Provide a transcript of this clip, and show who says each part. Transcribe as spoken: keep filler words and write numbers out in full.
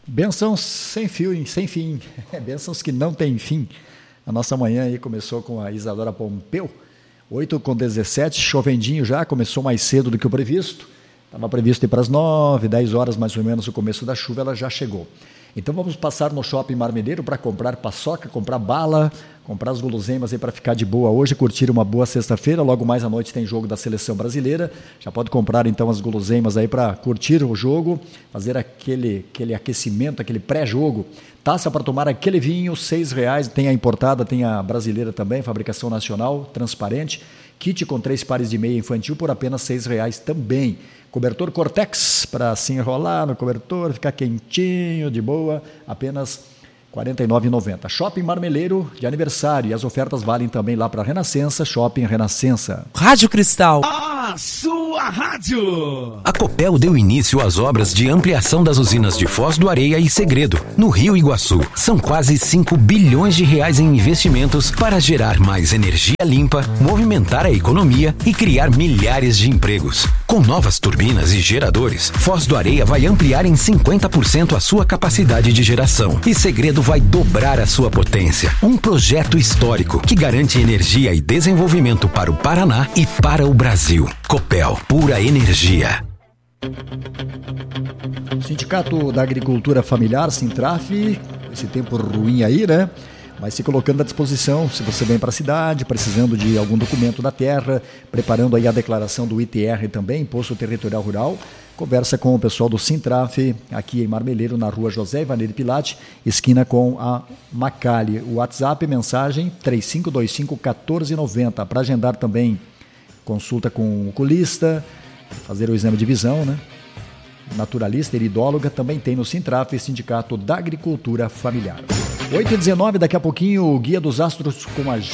Speaker 1: Bênçãos sem fio, sem fim, bênçãos que não tem fim. A nossa manhã aí começou com a Isadora Pompeu, oito com dezessete, chovendinho já, começou mais cedo do que o previsto. Estava previsto ir para as nove, dez horas mais ou menos o começo da chuva, ela já chegou. Então vamos passar no Shopping Marmeleiro para comprar paçoca, comprar bala, comprar as guloseimas aí para ficar de boa hoje, curtir uma boa sexta-feira. Logo mais à noite tem jogo da Seleção Brasileira. Já pode comprar então as guloseimas aí para curtir o jogo, fazer aquele, aquele aquecimento, aquele pré-jogo. Taça para tomar aquele vinho, seis reais. Tem a importada, tem a brasileira também, fabricação nacional, transparente. Kit com três pares de meia infantil por apenas seis reais também. Cobertor Cortex para se enrolar no cobertor, ficar quentinho, de boa, apenas quarenta e nove reais e noventa centavos. Shopping Marmeleiro de aniversário, e as ofertas valem também lá para Renascença, Shopping Renascença.
Speaker 2: Rádio Cristal,
Speaker 3: a sua rádio.
Speaker 4: A Copel deu início às obras de ampliação das usinas de Foz do Areia e Segredo, no Rio Iguaçu. São quase cinco bilhões de reais em investimentos para gerar mais energia limpa, movimentar a economia e criar milhares de empregos. Com novas turbinas e geradores, Foz do Areia vai ampliar em cinquenta por cento a sua capacidade de geração e Segredo vai dobrar a sua potência. Um projeto histórico que garante energia e desenvolvimento para o Paraná e para o Brasil. Copel, pura energia.
Speaker 1: Sindicato da Agricultura Familiar, Sintraf, esse tempo ruim aí, né? Mas se colocando à disposição, se você vem para a cidade, precisando de algum documento da terra, preparando aí a declaração do I T R também, Imposto Territorial Rural, conversa com o pessoal do Sintraf, aqui em Marmeleiro, na rua José Ivaneiro Pilate, esquina com a Macalli. O WhatsApp, mensagem três cinco dois cinco, um quatro nove zero, para agendar também consulta com o oculista, fazer o exame de visão, né? Naturalista, iridóloga, também tem no Sintraf, Sindicato da Agricultura Familiar. oito e dezenove, daqui a pouquinho o Guia dos Astros com a